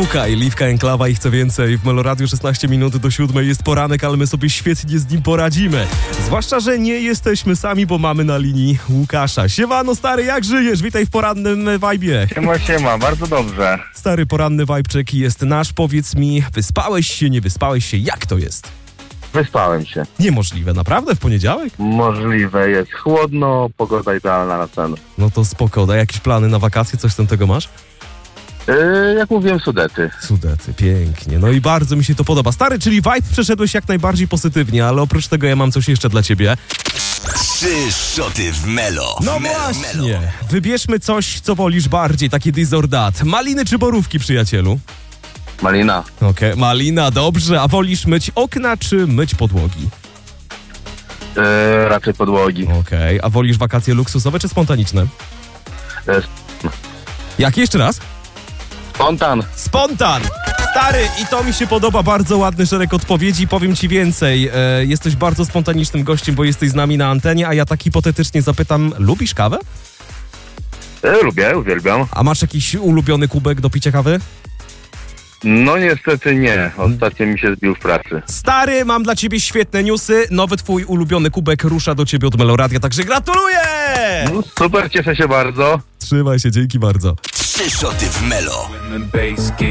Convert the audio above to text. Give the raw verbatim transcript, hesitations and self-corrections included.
Fukaj, Liwka Enklawa i chce więcej. W Meloradiu szesnaście minut do siódmej jest poranek, ale my sobie świetnie z nim poradzimy. Zwłaszcza, że nie jesteśmy sami, bo mamy na linii Łukasza. Siemano stary, jak żyjesz? Witaj w porannym wajbie. Siema, siema, bardzo dobrze. Stary, poranny wajbczyk jest nasz. Powiedz mi, wyspałeś się, nie wyspałeś się? Jak to jest? Wyspałem się. Niemożliwe, naprawdę? W poniedziałek? Możliwe jest. Chłodno, pogoda idealna na sen. No to spoko. Daj jakieś plany na wakacje? Coś tam tego masz? Yy, jak mówiłem, Sudety. Sudety, pięknie. No i bardzo mi się to podoba. Stary, czyli vibe przeszedłeś jak najbardziej pozytywnie, ale oprócz tego ja mam coś jeszcze dla ciebie. Trzy szoty w Melo. No Melo, właśnie. Melo. Wybierzmy coś, co wolisz bardziej, takie this or that. Maliny czy borówki, przyjacielu? Malina. Okej, okay. Malina, dobrze. A wolisz myć okna czy myć podłogi? Yy, raczej podłogi. Okej, okay. A wolisz wakacje luksusowe czy spontaniczne? Yy, Jak jeszcze raz? Spontan. Spontan! Stary, i to mi się podoba, bardzo ładny szereg odpowiedzi. Powiem ci więcej, e, jesteś bardzo spontanicznym gościem, bo jesteś z nami na antenie, a ja tak hipotetycznie zapytam, lubisz kawę? Yy, lubię, uwielbiam. A masz jakiś ulubiony kubek do picia kawy? No niestety nie. Ostatnio mi się zbił w pracy. Stary, mam dla ciebie świetne newsy. Nowy twój ulubiony kubek rusza do ciebie od Meloradia, także gratuluję! No, super, cieszę się bardzo. Trzymaj się, dzięki bardzo. Trzy szoty w Melo.